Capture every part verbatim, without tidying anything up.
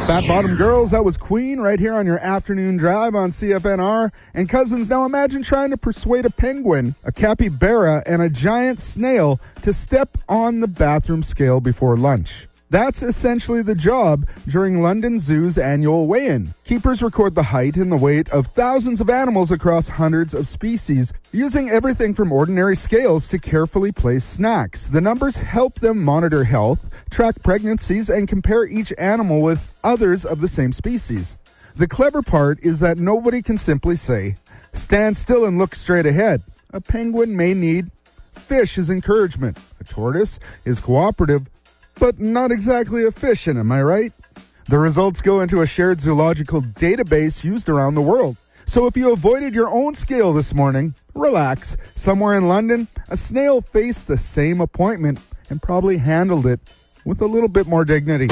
Fat Bottom Girls, that was Queen right here on your afternoon drive on C F N R. And cousins, now imagine trying to persuade a penguin, a capybara, and a giant snail to step on the bathroom scale before lunch. That's essentially the job during London Zoo's annual weigh-in. Keepers record the height and the weight of thousands of animals across hundreds of species, using everything from ordinary scales to carefully placed snacks. The numbers help them monitor health, track pregnancies, and compare each animal with others of the same species. The clever part is that nobody can simply say, "Stand still and look straight ahead." A penguin may need fish as encouragement. A tortoise is cooperative, but not exactly efficient, am I right? The results go into a shared zoological database used around the world. So if you avoided your own scale this morning, relax. Somewhere in London, a snail faced the same appointment and probably handled it with a little bit more dignity.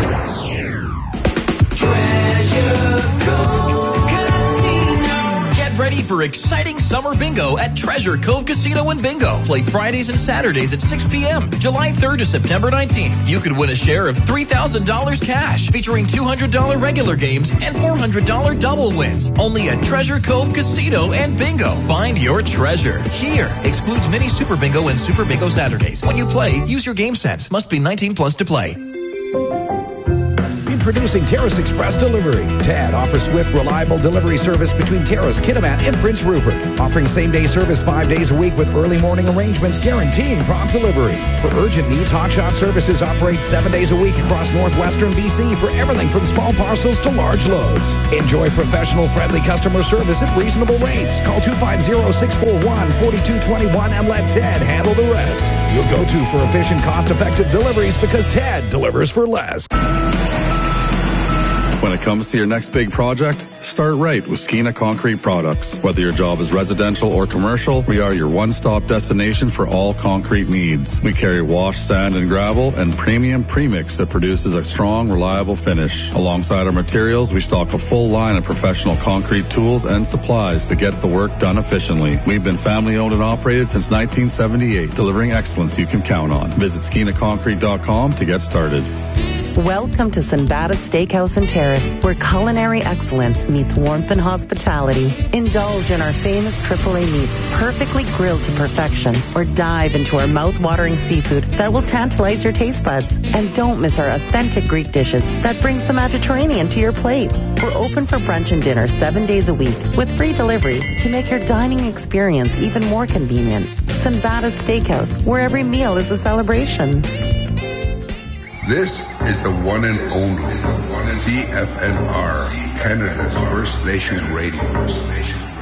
Ready for exciting summer bingo at Treasure Cove Casino and Bingo. Play Fridays and Saturdays at six p.m. July third to September nineteenth. You could win a share of three thousand dollars cash, featuring two hundred dollars regular games and four hundred dollars double wins. Only at Treasure Cove Casino and Bingo. Find your treasure here. Excludes mini Super Bingo and Super Bingo Saturdays. When you play, use your game sense. Must be nineteen plus to play. Introducing Terrace Express Delivery. T A D offers swift, reliable delivery service between Terrace, Kitimat, and Prince Rupert. Offering same-day service five days a week with early morning arrangements guaranteeing prompt delivery. For urgent needs, Hotshot Services operates seven days a week across northwestern B C for everything from small parcels to large loads. Enjoy professional, friendly customer service at reasonable rates. Call two five zero, six four one, four two two one and let Ted handle the rest. You'll go to for efficient, cost-effective deliveries because Ted delivers for less. When it comes to your next big project, start right with Skeena Concrete Products. Whether your job is residential or commercial, we are your one-stop destination for all concrete needs. We carry wash, sand, and gravel and premium premix that produces a strong, reliable finish. Alongside our materials, we stock a full line of professional concrete tools and supplies to get the work done efficiently. We've been family-owned and operated since nineteen seventy-eight, delivering excellence you can count on. Visit skeena concrete dot com to get started. Welcome to Sinbada Steakhouse and Terrace, where culinary excellence meets warmth and hospitality. Indulge in our famous triple A meats, perfectly grilled to perfection, or dive into our mouth-watering seafood that will tantalize your taste buds. And don't miss our authentic Greek dishes that brings the Mediterranean to your plate. We're open for brunch and dinner seven days a week with free delivery to make your dining experience even more convenient. Sinbada Steakhouse, where every meal is a celebration. This is the one and only C F N R, Canada's First Nations Radio.